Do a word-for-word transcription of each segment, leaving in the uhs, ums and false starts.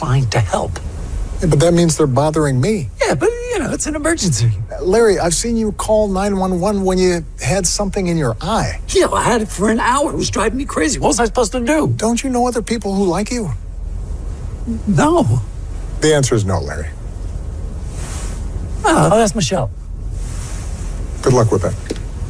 trying to help. Yeah, but that means they're bothering me. Yeah, but, you know, it's an emergency. Larry, I've seen you call nine one one when you had something in your eye. Yeah, I had it for an hour. It was driving me crazy. What was I supposed to do? Don't you know other people who like you? No. The answer is no, Larry. Oh, that's Michelle. Good luck with that.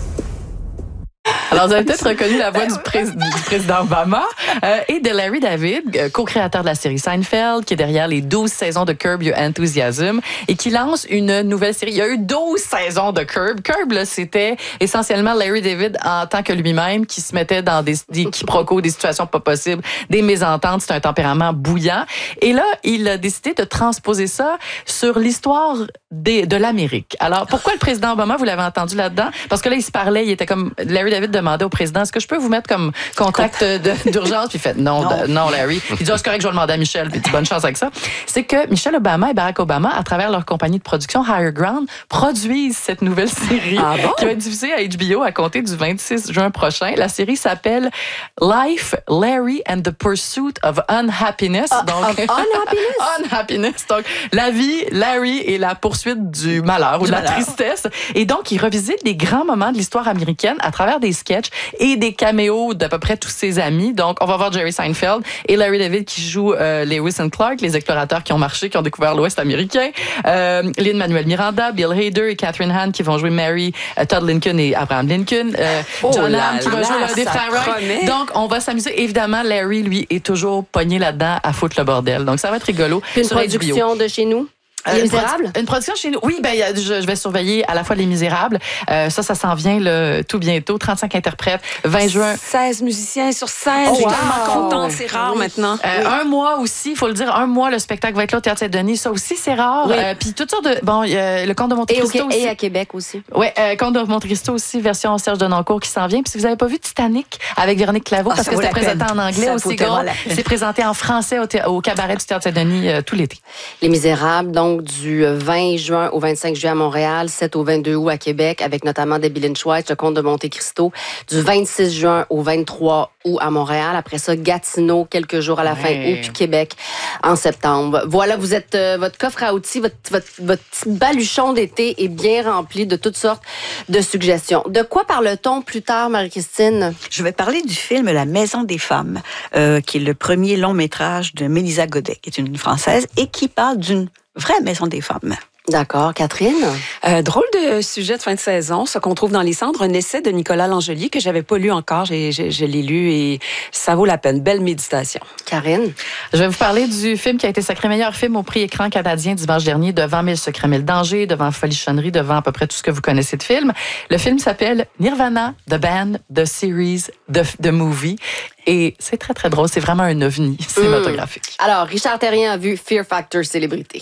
Alors, vous avez peut-être reconnu la voix du, pré- du président Obama euh, et de Larry David, euh, co-créateur de la série Seinfeld, qui est derrière les douze saisons de Curb Your Enthusiasm et qui lance une nouvelle série. Il y a eu douze saisons de Curb. Curb, là, c'était essentiellement Larry David en tant que lui-même qui se mettait dans des, des quiproquos, des situations pas possibles, des mésententes. C'est un tempérament bouillant. Et là, il a décidé de transposer ça sur l'histoire des, de l'Amérique. Alors, pourquoi le président Obama, vous l'avez entendu là-dedans? Parce que là, il se parlait, il était comme... Larry David demandait au président, est-ce que je peux vous mettre comme contact de, d'urgence? Puis il fait, non, non, de, non Larry. Il dit, oh, c'est correct, je vais demander à Michelle. Puis il dit, bonne chance avec ça. C'est que Michelle Obama et Barack Obama, à travers leur compagnie de production Higher Ground, produisent cette nouvelle série ah bon? qui va être diffusée à H B O à compter du vingt-six juin prochain. La série s'appelle Life, Larry and the Pursuit of Unhappiness. Uh, Donc, of unhappiness? Unhappiness. Donc, la vie, Larry et la poursuite du malheur ou de la malheur. tristesse. Et donc, il revisite les grands moments de l'histoire américaine à travers des sketchs et des caméos d'à peu près tous ses amis. Donc, on va voir Jerry Seinfeld et Larry David qui jouent euh, Lewis and Clark, les explorateurs qui ont marché, qui ont découvert l'Ouest américain. Euh, Lin-Manuel Miranda, Bill Hader et Catherine Hahn qui vont jouer Mary, euh, Todd Lincoln et Abraham Lincoln. Euh, oh John là Hamm qui va là, jouer l'un des ça frères Wright. promet. Donc, on va s'amuser. Évidemment, Larry, lui, est toujours pogné là-dedans à foutre le bordel. Donc, ça va être rigolo. Puis une sur H B O. production de chez nous? Les Euh, Misérables? Une, produ- une production chez nous. Oui, ben je, je vais surveiller à la fois Les Misérables. Euh, ça, ça s'en vient là, tout bientôt. trente-cinq interprètes. vingt juin. seize musiciens sur scène. Oh, Je suis wow. tellement contente. C'est rare Oui. maintenant. Euh, Oui. Un mois aussi, il faut le dire, un mois, le spectacle va être là au Théâtre Saint-Denis. Ça aussi, c'est rare. Oui. Euh, Puis toutes sortes de... Bon, il y a le Comte de Monte Et, au- Cristo aussi. et à Québec aussi. Oui, euh, Comte de Monte Cristo aussi, version Serge Denoncourt qui s'en vient. Puis si vous n'avez pas vu Titanic avec Véronique Claveau, Ah, parce ça que vaut c'était la présenté peine. en anglais Ça au vaut Seagull, tellement la peine. c'est présenté en français au, thé- au cabaret du Théâtre Saint-Denis euh, tout l'été. Les Misérables, donc du vingt juin au vingt-cinq juillet à Montréal, sept au vingt-deux août à Québec, avec notamment Debbie Lynch White, le Comte de Monte Cristo, du vingt-six juin au vingt-trois août à Montréal. Après ça, Gatineau, quelques jours à la fin Ouais. août, puis Québec en septembre. Voilà, vous êtes euh, votre coffre à outils, votre, votre, votre petit baluchon d'été est bien rempli de toutes sortes de suggestions. De quoi parle-t-on plus tard, Marie-Christine? Je vais parler du film La Maison des femmes, euh, qui est le premier long métrage de Mélisa Godet, qui est une Française, et qui parle d'une vraie maison des femmes. D'accord. Catherine? Euh, drôle de sujet de fin de saison, ce qu'on trouve dans les cendres, un essai de Nicolas Langelier que j'avais pas lu encore, j'ai, j'ai, je l'ai lu et ça vaut la peine. Belle méditation. Karine? Je vais vous parler du film qui a été sacré meilleur film au prix écran canadien dimanche dernier, devant Mille secrets, mille dangers, devant Folichonnerie, devant à peu près tout ce que vous connaissez de film. Le film s'appelle Nirvana, The Band, The Series, The, The Movie. Et c'est très, très drôle. C'est vraiment un ovni cinématographique. Mmh. Alors, Richard Terrien a vu Fear Factor Célébrité.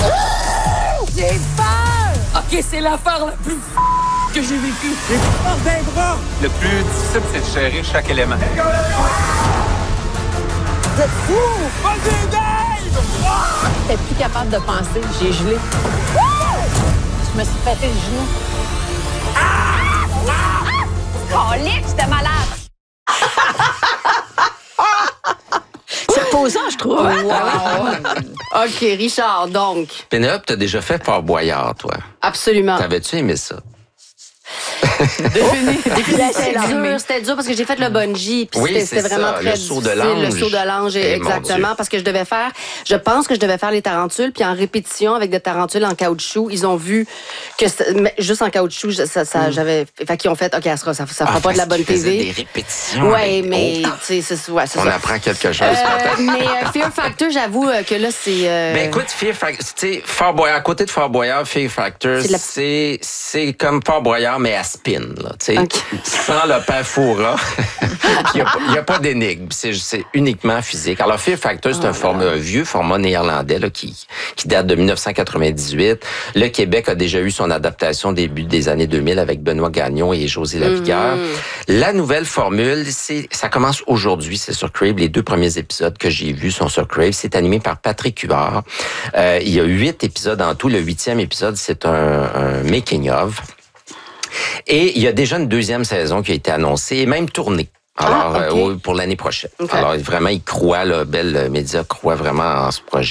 J'ai peur! OK, c'est l'affaire la plus que j'ai vécue. J'ai peur d'un bras! Le plus difficile, c'est de gérer chaque élément. Vous êtes fous! Vas-y, Dave! J'étais plus capable de penser. J'ai gelé. Je me suis pété le genou. Ah! Ah! Colique, j'étais malade! C'est reposant, je trouve. Wow. OK, Richard, donc. Pénélope, t'as déjà fait Fort Boyard, toi. Absolument. T'avais-tu aimé ça? Défini, C'était dur, c'était dur parce que j'ai fait le bungee puis Oui, c'était, c'est c'était vraiment ça, très le saut de difficile, l'ange. le saut de l'ange Eh, mon exactement Dieu. parce que je devais faire je pense que je devais faire les tarentules puis en répétition avec des tarentules en caoutchouc, ils ont vu que c'était- mais juste en caoutchouc ça, ça j'avais fait qu'ils ont fait OK, ça ça, ça fera Ah, pas de la fait bonne que tu faisais T V. des répétitions. Ouais, avec- mais Oh, tu sais c'est ouais, c'est on ça. apprend quelque chose. Euh, mais euh, Fear Factor, j'avoue euh, que là c'est euh, Ben écoute, Fear Factor, tu sais, Fort Boyard, à côté de Fort Boyard, Fear Factor, C'est de la- c'est c'est comme Fort Boyard, mais à spin, là, tu sais, Ok. sans le père Foura. Il n'y a, a pas d'énigme, c'est, c'est uniquement physique. Alors, Fear Factor, c'est Oh un, format, un vieux format néerlandais là, qui, qui date de dix-neuf cent quatre-vingt-dix-huit. Le Québec a déjà eu son adaptation au début des années deux mille avec Benoît Gagnon et José Lavigueur. Mm-hmm. La nouvelle formule, c'est, ça commence aujourd'hui, c'est sur Crave. Les deux premiers épisodes que j'ai vus sont sur Crave. C'est animé par Patrick Huard. Euh, il y a huit épisodes en tout. Le huitième épisode, c'est un, un making-of. Et il y a déjà une deuxième saison qui a été annoncée et même tournée. Alors, ah, okay. euh, pour l'année prochaine. Okay. Alors, vraiment, il croit, là, Bell Media croit vraiment en ce projet.